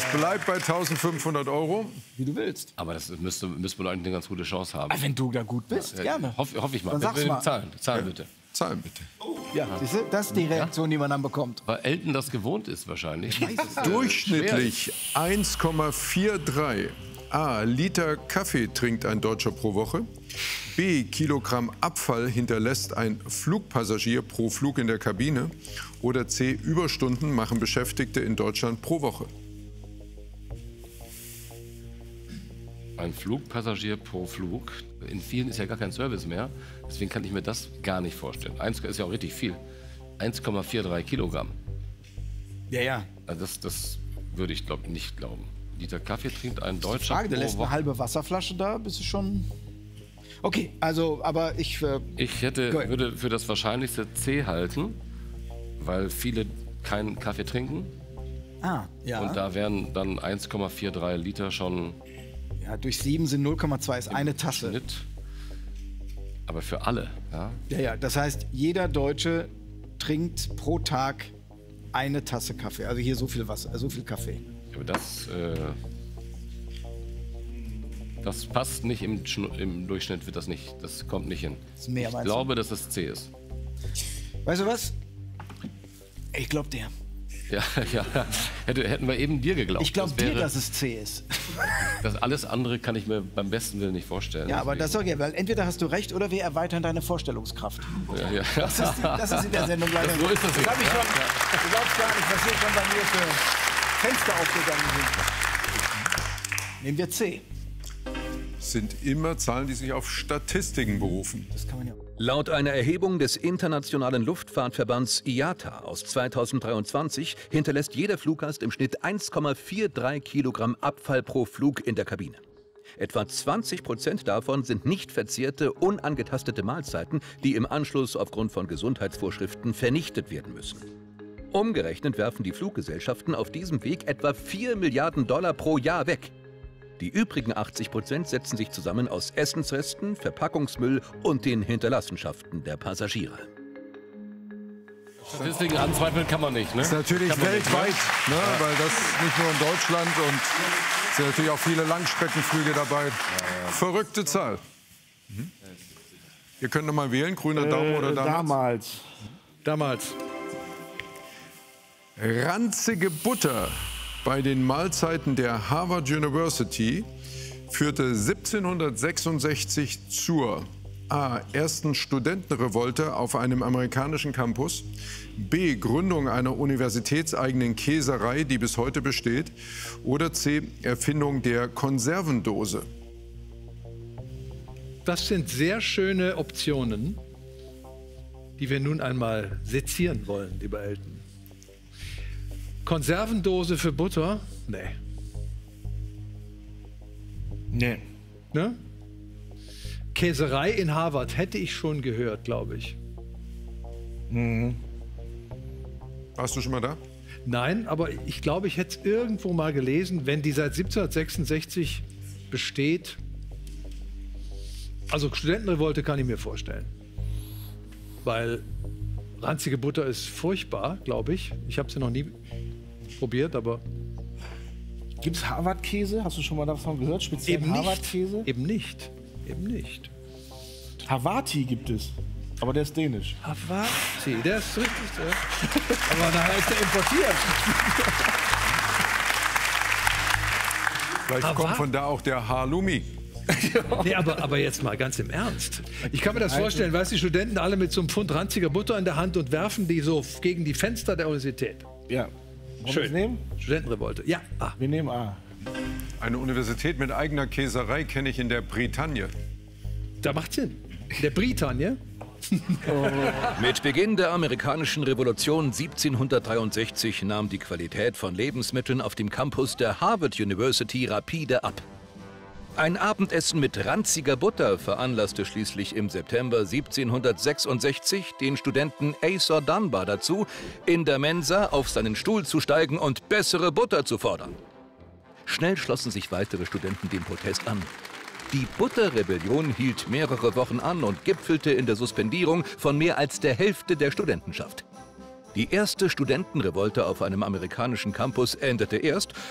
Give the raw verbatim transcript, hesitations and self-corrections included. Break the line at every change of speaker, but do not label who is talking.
Es bleibt bei eintausendfünfhundert Euro.
Wie du willst.
Aber das müsste, müsste man eigentlich eine ganz gute Chance haben.
Aber wenn du da gut bist,
ja,
gerne.
Hoffe hoff ich mal.
Dann sag's mal.
Zahlen, Zahlen bitte.
Zahlen bitte.
Ja, siehst du, das ist die Reaktion, die man dann bekommt.
Weil Elton das gewohnt ist wahrscheinlich.
Durchschnittlich eins Komma dreiundvierzig A. Liter Kaffee trinkt ein Deutscher pro Woche. B. Kilogramm Abfall hinterlässt ein Flugpassagier pro Flug in der Kabine. Oder C. Überstunden machen Beschäftigte in Deutschland pro Woche.
Ein Flugpassagier pro Flug. In vielen ist ja gar kein Service mehr. Deswegen kann ich mir das gar nicht vorstellen. Eins ist ja auch richtig viel. eins Komma dreiundvierzig Kilogramm.
Ja, ja.
Also das, das würde ich glaub, nicht glauben. Liter Kaffee trinkt ein Deutscher
Frage, der
pro
lässt
Woche.
eine halbe Wasserflasche da, bist du schon... Okay, also, aber ich... Äh,
Ich hätte,
Gut.
würde für das Wahrscheinlichste C halten, weil viele keinen Kaffee trinken.
ah, ja.
Und da wären dann eins Komma dreiundvierzig Liter schon
ja. Durch sieben sind null Komma zwei, ist eine Tasse.
Schnitt. Aber für alle, ja.
Ja, ja, das heißt, jeder Deutsche trinkt pro Tag eine Tasse Kaffee. Also hier so viel Wasser, äh, so viel Kaffee.
Aber das, äh, das passt nicht im, Schnu- im Durchschnitt, wird das nicht. Das kommt nicht hin.
ist mehr,
Ich
meinst du?
glaube, dass es C ist.
Weißt du was? Ich glaube dir.
Ja, ja. Hätte, hätten wir eben dir geglaubt.
Ich glaube
Das
dir,
wäre-
dass es C ist.
Das alles andere kann ich mir beim besten Willen nicht vorstellen.
Ja, aber das
Deswegen-
sag ich ja, weil entweder hast du recht oder wir erweitern deine Vorstellungskraft.
Ja, ja.
Das ist, die, das ist in der Sendung leider.
Das- so ist das
hab ich
jetzt,
schon,
ja.
Du glaubst gar nicht, was hier schon bei mir für Fenster aufgegangen sind. Nehmen wir C.
Sind immer Zahlen, die sich auf Statistiken berufen.
Das kann man ja.
Laut einer Erhebung des Internationalen Luftfahrtverbands I A T A aus zweitausenddreiundzwanzig hinterlässt jeder Fluggast im Schnitt eins Komma dreiundvierzig Kilogramm Abfall pro Flug in der Kabine. Etwa zwanzig Prozent davon sind nicht verzehrte, unangetastete Mahlzeiten, die im Anschluss aufgrund von Gesundheitsvorschriften vernichtet werden müssen. Umgerechnet werfen die Fluggesellschaften auf diesem Weg etwa vier Milliarden Dollar pro Jahr weg. Die übrigen achtzig Prozent setzen sich zusammen aus Essensresten, Verpackungsmüll und den Hinterlassenschaften der Passagiere.
Statistiken anzweifeln kann man nicht, ne?
Das ist natürlich
Kann man nicht,
weltweit,
ne?
ne? Weil das nicht nur in Deutschland und es sind natürlich auch viele Langstreckenflüge dabei. Verrückte Zahl. Mhm. Ihr könnt noch mal wählen, grüner Daumen oder damals.
Damals. Damals.
Ranzige Butter bei den Mahlzeiten der Harvard University führte siebzehnhundertsechsundsechzig zur A. ersten Studentenrevolte auf einem amerikanischen Campus, B. Gründung einer universitätseigenen Käserei, die bis heute besteht, oder C. Erfindung der Konservendose.
Das sind sehr schöne Optionen, die wir nun einmal sezieren wollen, lieber Elton. Konservendose für Butter? Nee.
Nee.
Ne? Käserei in Harvard hätte ich schon gehört, glaube ich.
Warst du schon mal da?
Nein, aber ich glaube, ich hätte es irgendwo mal gelesen, wenn die seit siebzehnhundertsechsundsechzig besteht. Also Studentenrevolte kann ich mir vorstellen. Weil ranzige Butter ist furchtbar, glaube ich. Ich habe sie noch nie probiert, aber
Gibt es Harvard-Käse? Hast du schon mal davon gehört? Speziell
eben nicht.
Harvard-Käse?
Eben nicht. Eben nicht.
Havati gibt es. Aber der ist dänisch.
Havati, der ist richtig. Ja. Aber daher ist der importiert.
Vielleicht
Aber-
kommt von da auch der Halloumi.
Nee, aber, aber jetzt mal ganz im Ernst. Ich kann mir das vorstellen, weißt du, die Studenten alle mit so einem Pfund ranziger Butter in der Hand und werfen die so gegen die Fenster der Universität.
Ja. Wollen wir es
Schön.
nehmen?
Studentenrevolte. Ja, ah,
Wir nehmen A.
Eine Universität mit eigener Käserei kenne ich in der Bretagne.
da macht Sinn. Der Bretagne.
Mit Beginn der amerikanischen Revolution siebzehnhundertdreiundsechzig nahm die Qualität von Lebensmitteln auf dem Campus der Harvard University rapide ab. Ein Abendessen mit ranziger Butter veranlasste schließlich im September siebzehnhundertsechsundsechzig den Studenten Asa Dunbar dazu, in der Mensa auf seinen Stuhl zu steigen und bessere Butter zu fordern. Schnell schlossen sich weitere Studenten dem Protest an. Die Butterrebellion hielt mehrere Wochen an und gipfelte in der Suspendierung von mehr als der Hälfte der Studentenschaft. Die erste Studentenrevolte auf einem amerikanischen Campus endete erst,